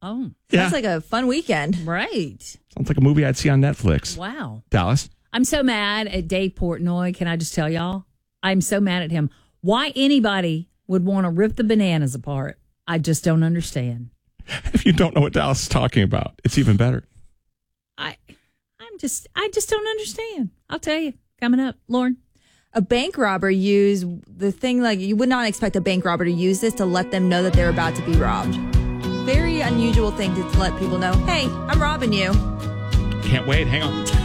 Oh, Yeah. Sounds like a fun weekend. right. Sounds like a movie I'd see on Netflix. Wow. Dallas? I'm so mad at Dave Portnoy. Can I just tell y'all? I'm so mad at him. Why anybody would want to rip the bananas apart, I just don't understand. If you don't know what Dallas is talking about, it's even better. I just don't understand. I'll tell you. Coming up, Lauren. A bank robber used the thing, like, you would not expect a bank robber to use this to let them know that they're about to be robbed. Very unusual thing to let people know, hey, I'm robbing you. Can't wait. Hang on.